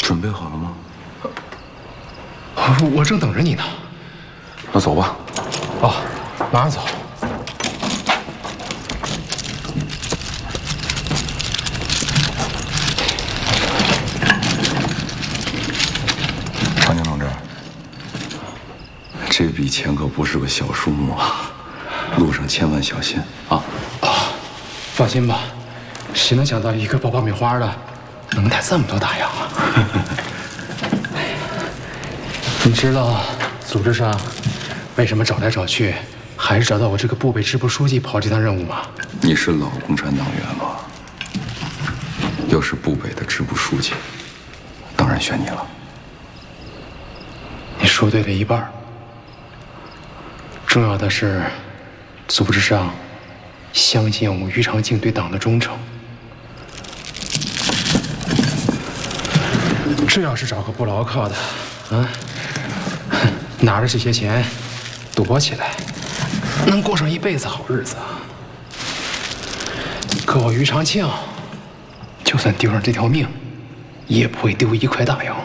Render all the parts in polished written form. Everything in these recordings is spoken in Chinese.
准备好了吗？ 我正等着你呢。 那走吧。 哦，马上走。 长江同志，这笔钱可不是个小数目啊，路上千万小心啊！ 放心吧，谁能想到一个包爆米花的能带这么多大洋啊？你知道组织上为什么找来找去，还是找到我这个部委支部书记跑这趟任务吗？ 你是老共产党员了，要是部委的支部书记，当然选你了。 你说对了一半。重要的是，组织上相信我于长庆对党的忠诚。这要是找个不牢靠的，拿着这些钱躲起来，能过上一辈子好日子啊！可我于长庆，就算丢上这条命，也不会丢一块大洋。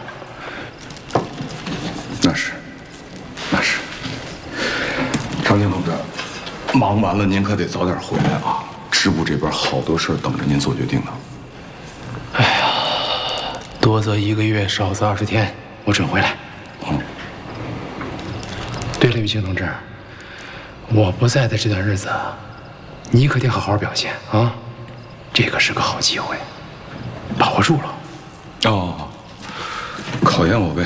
那是。长青同志，忙完了您可得早点回来啊！支部这边好多事儿等着您做决定呢。 哎呀，多则1个月，少则20天，我准回来。对了，于青同志，我不在的这段日子，你可得好好表现啊！这可是个好机会，把握住了。 哦，考验我呗。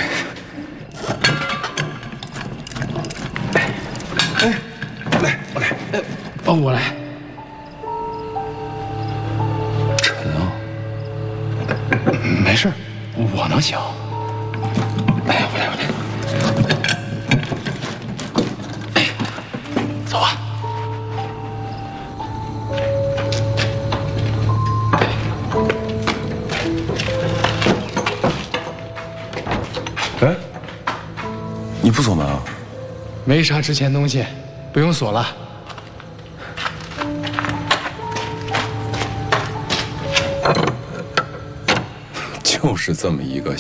我来。 沉啊！ 没事，我能行。我来。走啊！ 哎，你不锁门啊？ 没啥值钱东西，不用锁了。 就是这么一个